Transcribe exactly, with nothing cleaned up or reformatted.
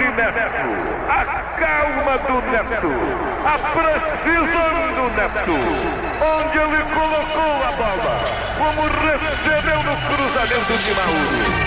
de Neto. A calma do Neto. A precisão do Neto. Onde ele colocou a bola. Como recebeu no cruzamento de Mauro.